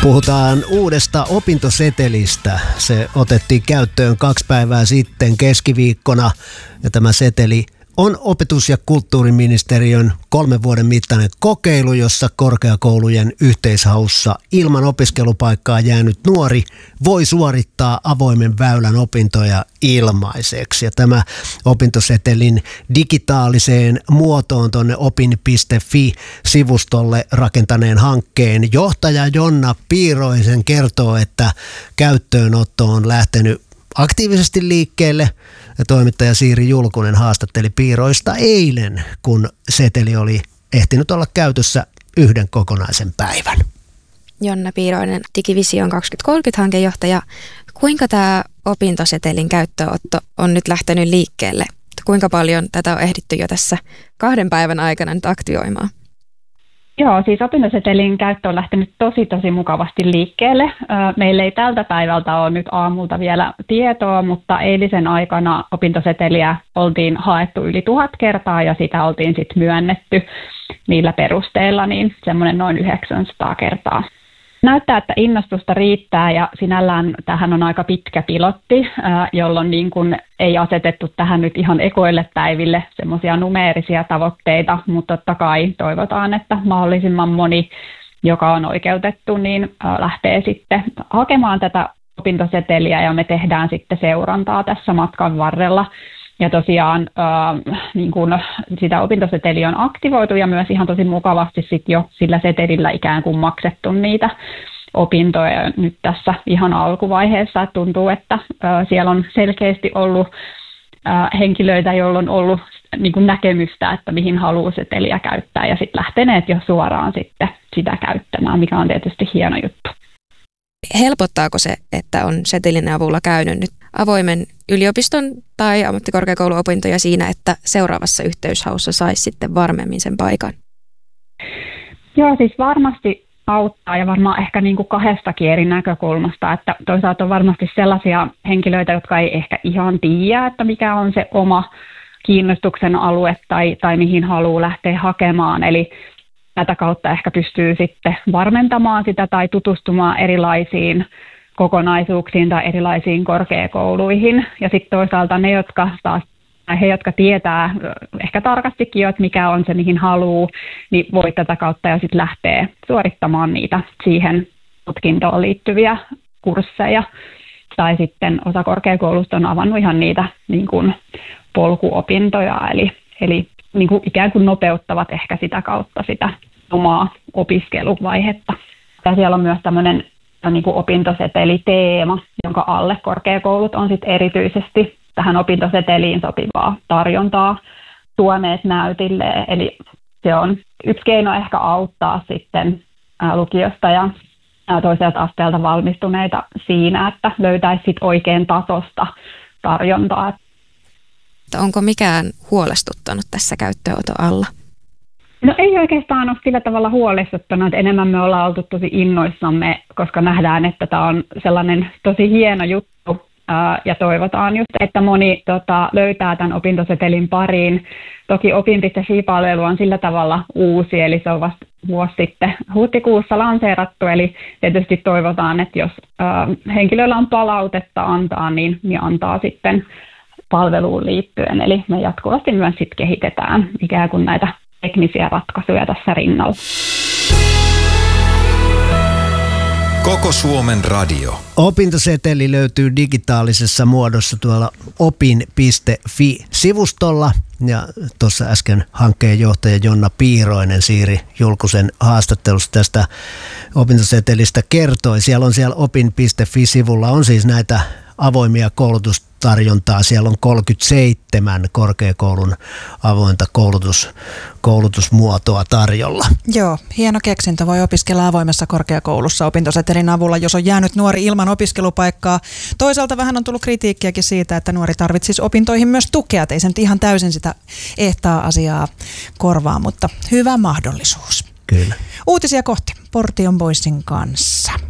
Puhutaan uudesta opintosetelistä. Se otettiin käyttöön 2 päivää sitten keskiviikkona ja tämä seteli on opetus- ja kulttuuriministeriön 3 vuoden mittainen kokeilu, jossa korkeakoulujen yhteishaussa ilman opiskelupaikkaa jäänyt nuori voi suorittaa avoimen väylän opintoja ilmaiseksi. Ja tämä opintosetelin digitaaliseen muotoon tuonne opin.fi-sivustolle rakentaneen hankkeen johtaja Jonna Piiroinen kertoo, että käyttöönotto on lähtenyt aktiivisesti liikkeelle. Ja toimittaja Siiri Julkunen haastatteli Piiroista eilen, kun seteli oli ehtinyt olla käytössä 1 kokonaisen päivän. Jonna Piiroinen, Digivision 2030-hankejohtaja. Kuinka tämä opintosetelin käyttöönotto on nyt lähtenyt liikkeelle? Kuinka paljon tätä on ehditty jo tässä 2 päivän aikana nyt aktivoimaan? Joo, siis opintosetelin käyttö on lähtenyt tosi mukavasti liikkeelle. Meillä ei tältä päivältä ole nyt aamulta vielä tietoa, mutta eilisen aikana opintoseteliä oltiin haettu yli 1000 kertaa ja sitä oltiin sitten myönnetty niillä perusteilla, niin semmoinen noin 900 kertaa. Näyttää, että innostusta riittää ja sinällään tähän on aika pitkä pilotti, jolloin niin kuin ei asetettu tähän nyt ihan ekoille päiville semmoisia numeerisia tavoitteita, mutta totta kai toivotaan, että mahdollisimman moni, joka on oikeutettu, niin lähtee sitten hakemaan tätä opintoseteliä ja me tehdään sitten seurantaa tässä matkan varrella. Ja tosiaan niin kun sitä opintoseteliä on aktivoitu ja myös ihan tosi mukavasti sit jo sillä setelillä ikään kuin maksettu niitä opintoja nyt tässä ihan alkuvaiheessa. Et tuntuu, että siellä on selkeästi ollut henkilöitä, joilla on ollut niin kun näkemystä, että mihin haluaa seteliä käyttää ja sitten lähteneet jo suoraan sitten sitä käyttämään, mikä on tietysti hieno juttu. Helpottaako se, että on setelin avulla käynyt nyt avoimen yliopiston tai ammattikorkeakouluopintoja siinä, että seuraavassa yhteyshaussa saisi sitten varmemmin sen paikan? Joo, siis varmasti auttaa ja varmaan ehkä niin kuin 2 eri näkökulmasta, että toisaalta on varmasti sellaisia henkilöitä, jotka ei ehkä ihan tiedä, että mikä on se oma kiinnostuksen alue tai mihin haluaa lähteä hakemaan, eli tätä kautta ehkä pystyy sitten varmentamaan sitä tai tutustumaan erilaisiin kokonaisuuksiin tai erilaisiin korkeakouluihin. Ja sitten toisaalta ne, jotka tietää ehkä tarkastikin jo, että mikä on se, mihin haluaa, niin voi tätä kautta jo sitten lähteä suorittamaan niitä siihen tutkintoon liittyviä kursseja. Tai sitten osa korkeakoulusta on avannut ihan niitä niin kuin polkuopintoja, eli niin kuin ikään kuin nopeuttavat ehkä sitä kautta sitä omaa opiskeluvaihetta. Ja siellä on myös tämmöinen niin kuin opintoseteliteema, jonka alle korkeakoulut on sitten erityisesti tähän opintoseteliin sopivaa tarjontaa tuoneet näytille. Eli se on yksi keino ehkä auttaa sitten lukiosta ja toiselta asteelta valmistuneita siinä, että löytäisi sit oikein tasosta tarjontaa. Onko mikään huolestuttanut tässä käyttöönoton alla? No ei oikeastaan ole sillä tavalla huolestuttanut, että enemmän me ollaan oltu tosi innoissamme, koska nähdään, että tämä on sellainen tosi hieno juttu ja toivotaan just, että moni löytää tämän opintosetelin pariin. Toki opin.fi-palvelu on sillä tavalla uusi, eli se on vasta vuosi sitten huhtikuussa lanseerattu, eli tietysti toivotaan, että jos henkilöllä on palautetta antaa, niin antaa sitten palveluun liittyen, eli me jatkuvasti myös sitten kehitetään ikään kuin näitä teknisiä ratkaisuja tässä rinnalla. Koko Suomen radio. Opintoseteli löytyy digitaalisessa muodossa tuolla opin.fi-sivustolla. Ja tuossa äsken hankkeen johtaja Jonna Piiroinen Siiri Julkusen haastattelussa tästä opintosetelistä kertoi. Siellä opin.fi-sivulla on siis näitä avoimia koulutustarjontaa. Siellä on 37 korkeakoulun avointa koulutusmuotoa tarjolla. Joo, hieno keksintö. Voi opiskella avoimessa korkeakoulussa opintosetelin avulla, jos on jäänyt nuori ilman opiskelupaikkaa. Toisaalta vähän on tullut kritiikkiäkin siitä, että nuori tarvitsisi opintoihin myös tukea. Et ei se nyt ihan täysin sitä ehtaa asiaa korvaa, mutta hyvä mahdollisuus. Kyllä. Uutisia kohti Portion Boysin kanssa.